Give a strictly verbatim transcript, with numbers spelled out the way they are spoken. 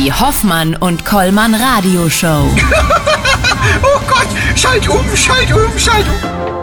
Die Hoffmann und Kollmann Radioshow. Oh Gott, schalt um, schalt um, schalt um.